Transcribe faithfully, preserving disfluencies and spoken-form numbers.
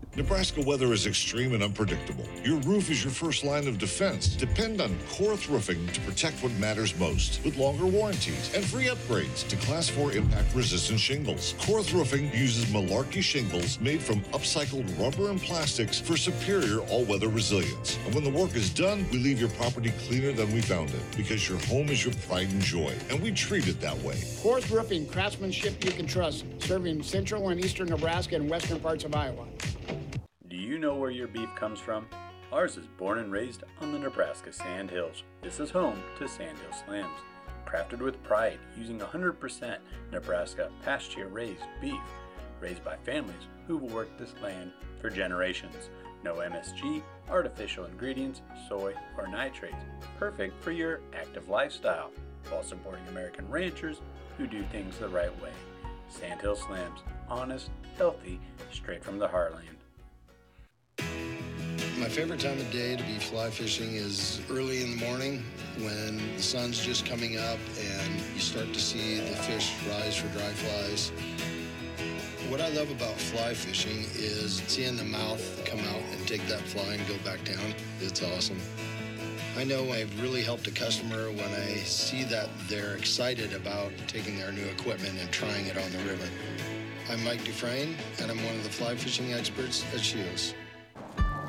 Nebraska weather is extreme and unpredictable. Your roof is your first line of defense. Depend on Korth Roofing to protect what matters most with longer warranties and free upgrades to Class four impact-resistant shingles. Korth Roofing uses Malarkey shingles made from upcycled rubber and plastics for superior all-weather resilience. And when the work is done, we leave your property cleaner than we found it because your home is your pride and joy, and we treat it that way. Korth Roofing, craftsmanship you can trust, serving central and eastern Nebraska and western parts of Iowa. Do you know where your beef comes from? Ours is born and raised on the Nebraska Sand Hills. This is home to Sandhill Slams. Crafted with pride using one hundred percent Nebraska pasture-raised beef, raised by families who will work this land for generations. No M S G, artificial ingredients, soy, or nitrates. Perfect for your active lifestyle, while supporting American ranchers who do things the right way. Sandhill Slams, honest, healthy, straight from the heartland. My favorite time of day to be fly fishing is early in the morning when the sun's just coming up and you start to see the fish rise for dry flies. What I love about fly fishing is seeing the mouth come out and take that fly and go back down. It's awesome. I know I've really helped a customer when I see that they're excited about taking their new equipment and trying it on the river. I'm Mike Dufresne, and I'm one of the fly fishing experts at Shields.